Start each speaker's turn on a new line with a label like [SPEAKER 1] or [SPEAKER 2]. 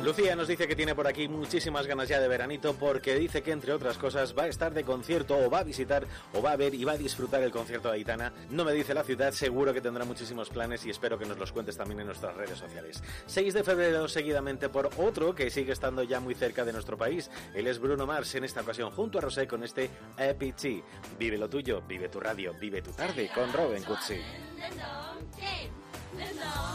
[SPEAKER 1] Lucía nos dice que tiene por aquí muchísimas ganas ya de veranito porque dice que, entre otras cosas, va a estar de concierto o va a visitar o va a ver y va a disfrutar el concierto de Aitana. No me dice la ciudad, seguro que tendrá muchísimos planes y espero que nos los cuentes también en nuestras redes sociales. 6 de febrero seguidamente por otro que sigue estando ya muy cerca de nuestro país. Él es Bruno Mars, en esta ocasión junto a Rosé con este EPG. Vive lo tuyo, vive tu radio, vive tu tarde con Robin Cutsi.